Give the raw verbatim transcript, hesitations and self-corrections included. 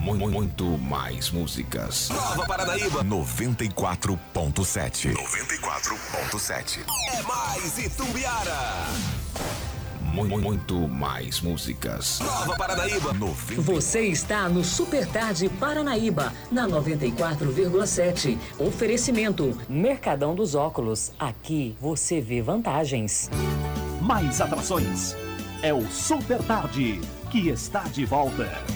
Mu- Muito mais músicas. Nova Paranaíba noventa e quatro ponto sete. noventa e quatro ponto sete. é mais Itumbiara. Mu- Muito mais músicas. Nova Paranaíba. noventa. Você está no Super Tarde Paranaíba, na noventa e quatro vírgula sete. Oferecimento Mercadão dos Óculos. Aqui você vê vantagens. Mais atrações. É o Super Tarde, que está de volta.